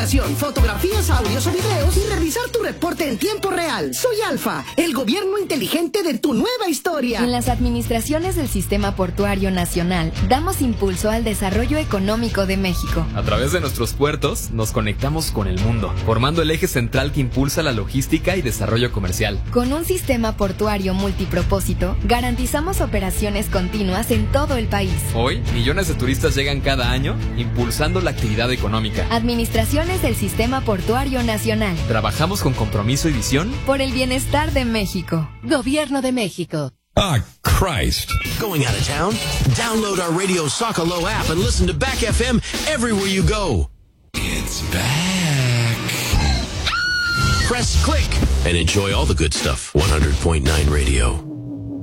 navegación, fotografías, audios o videos y revisar tu reporte en tiempo real. Soy Alfa, el gobierno inteligente de tu nueva historia. En las administraciones del Sistema Portuario Nacional, damos impulso al desarrollo económico de México. A través de nuestros puertos, nos conectamos con el mundo, formando el eje central que impulsa la logística y desarrollo comercial. Con un sistema portuario multipropósito, garantizamos operaciones continuas en todo el país. Hoy, millones de turistas llegan cada año, impulsando la actividad económica. Administraciones del Sistema Portuario Nacional. Trabajamos con compromiso y visión por el bienestar de México. Gobierno de México. Ah, Christ. Going out of town? Download our Radio Socalo app and listen to Back FM everywhere you go. It's back. Press click and enjoy all the good stuff. 100.9 Radio.